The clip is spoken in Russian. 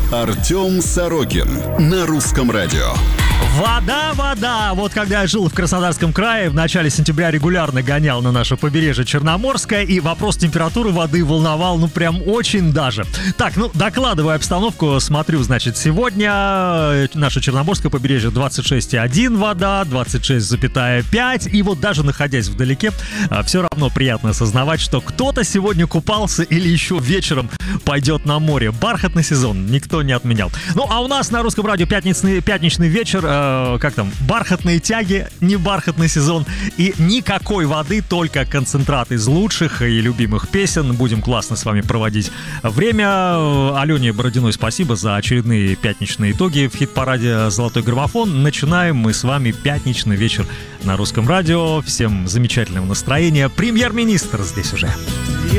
Артем Сорокин на Русском радио. Вода, вода! Вот когда я жил в Краснодарском крае, в начале сентября регулярно гонял на наше побережье Черноморское, и вопрос температуры воды волновал, прям очень даже. Так, докладываю обстановку, смотрю, значит, сегодня наше Черноморское побережье 26,1 вода, 26,5, и вот даже находясь вдалеке, все равно приятно осознавать, что кто-то сегодня купался или еще вечером пойдет на море. Бархатный сезон никто не отменял. А у нас на Русском радио пятничный вечер, бархатные тяги, не бархатный сезон, и никакой воды, только концентрат из лучших и любимых песен. Будем классно с вами проводить время. Алене Бородиной спасибо за очередные пятничные итоги в хит-параде «Золотой граммофон». Начинаем мы с вами пятничный вечер на Русском радио. Всем замечательного настроения. Премьер-министр здесь уже.